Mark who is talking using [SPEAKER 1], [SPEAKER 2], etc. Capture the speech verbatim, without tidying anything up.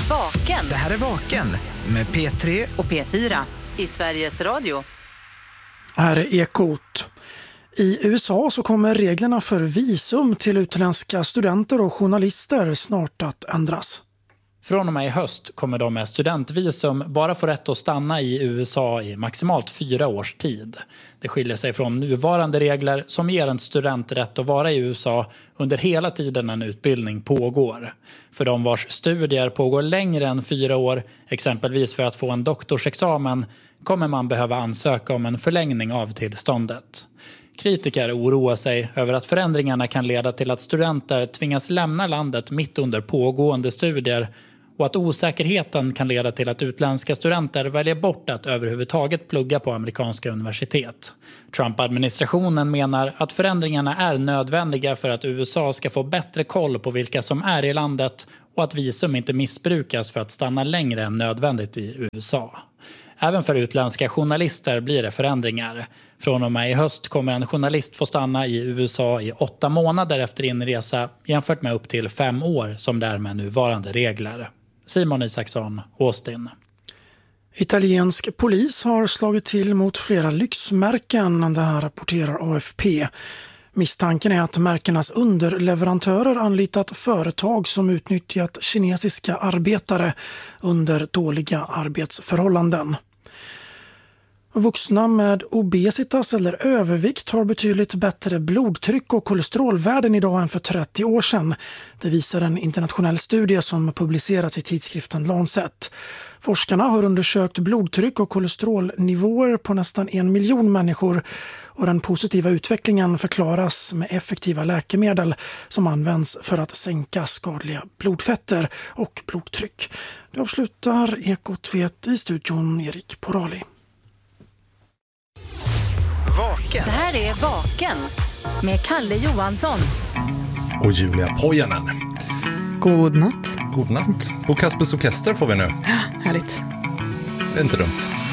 [SPEAKER 1] Vaken.
[SPEAKER 2] Det här är Vaken med P tre
[SPEAKER 1] och P fyra i Sveriges Radio.
[SPEAKER 3] Här är Ekot. I U S A så kommer reglerna för visum till utländska studenter och journalister snart att ändras.
[SPEAKER 4] Från och med i höst kommer de med studentvisum bara få rätt att stanna i U S A i maximalt fyra års tid. Det skiljer sig från nuvarande regler som ger en student rätt att vara i U S A under hela tiden en utbildning pågår. För de vars studier pågår längre än fyra år, exempelvis för att få en doktorsexamen, kommer man behöva ansöka om en förlängning av tillståndet. Kritiker oroar sig över att förändringarna kan leda till att studenter tvingas lämna landet mitt under pågående studier och att osäkerheten kan leda till att utländska studenter väljer bort att överhuvudtaget plugga på amerikanska universitet. Trump-administrationen menar att förändringarna är nödvändiga för att U S A ska få bättre koll på vilka som är i landet och att visum inte missbrukas för att stanna längre än nödvändigt i U S A. Även för utländska journalister blir det förändringar. Från och med i höst kommer en journalist få stanna i U S A i åtta månader efter inresa jämfört med upp till fem år som det är med nuvarande regler. Simon Isaksson, Austin.
[SPEAKER 3] Italiensk polis har slagit till mot flera lyxmärken, det här rapporterar A F P. Misstanken är att märkenas underleverantörer anlitat företag som utnyttjat kinesiska arbetare under dåliga arbetsförhållanden. Vuxna med obesitas eller övervikt har betydligt bättre blodtryck och kolesterolvärden idag än för trettio år sedan. Det visar en internationell studie som publicerats i tidskriften Lancet. Forskarna har undersökt blodtryck och kolesterolnivåer på nästan en miljon människor och den positiva utvecklingen förklaras med effektiva läkemedel som används för att sänka skadliga blodfetter och blodtryck. Det avslutar Ekot vet i studion Erik Porali.
[SPEAKER 1] Vaken. Det här är Vaken med Kalle Johansson
[SPEAKER 5] och Julia Pojanen.
[SPEAKER 6] God natt.
[SPEAKER 5] God natt. Och Kaspers Orkester får vi nu.
[SPEAKER 6] Ja, härligt.
[SPEAKER 5] Det är inte dumt.